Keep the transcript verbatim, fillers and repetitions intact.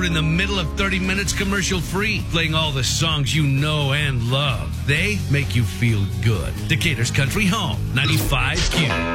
in the middle of thirty minutes commercial free, playing all the songs you know and love. They make you feel good. Decatur's Country Home, ninety-five Q.